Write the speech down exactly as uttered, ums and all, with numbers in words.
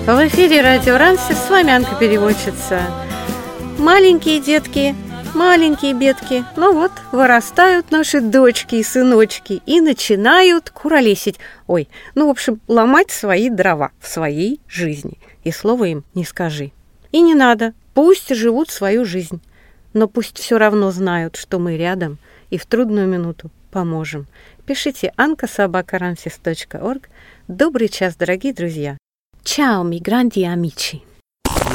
В эфире Радио Рансис, с вами Анка-переводчица. Маленькие детки, маленькие бедки, ну вот, вырастают наши дочки и сыночки и начинают куролесить. Ой, ну, в общем, ломать свои дрова в своей жизни. И слова им не скажи. И не надо, пусть живут свою жизнь. Но пусть все равно знают, что мы рядом и в трудную минуту поможем. Пишите анка собака рансис точка орг. Добрый час, дорогие друзья. Ciao, migranti amici.